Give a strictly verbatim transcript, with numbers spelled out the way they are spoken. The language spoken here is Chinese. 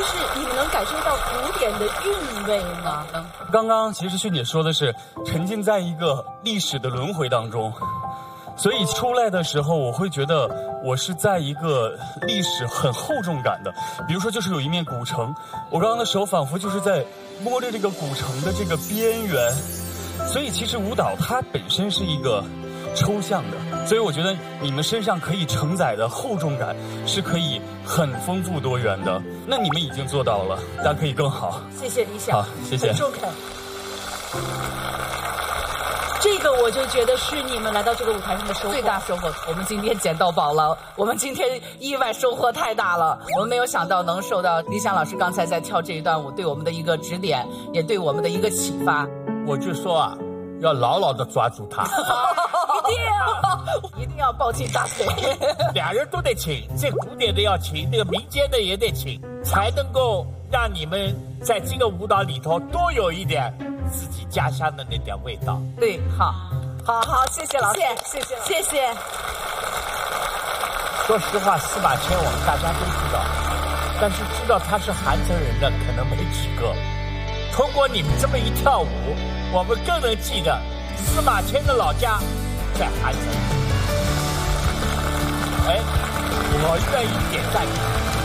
就是你们能感受到古典的韵味吗？ 刚刚其实迅姐说的是沉浸在一个历史的轮回当中，所以出来的时候我会觉得我是在一个历史很厚重感的，比如说就是有一面古城，我刚刚的手仿佛就是在摸着这个古城的这个边缘，所以其实舞蹈它本身是一个抽象的，所以我觉得你们身上可以承载的厚重感是可以很丰富多元的。那你们已经做到了，但可以更好。 谢谢李想， 好，谢谢。 很中肯。这个我就觉得是你们来到这个舞台上的收获， 最大收获。我们今天捡到宝了，我们今天意外收获太大了。我们没有想到能受到李想老师刚才在跳这一段舞对我们的一个指点，也对我们的一个启发。 我就说啊，要牢牢地抓住他。 一定要一定要抱紧大腿， 俩人都得请，这古典的要请，那个民间的也得请，才能够让你们在这个舞蹈里头多有一点自己家乡的那点味道。 对，好，好好，谢谢老师，谢谢，谢谢。 说实话，司马迁我们大家都知道，但是知道他是韩城人的可能没几个。通过你们这么一跳舞，我们更能记得司马迁的老家在韩城。哎，我愿意点赞你。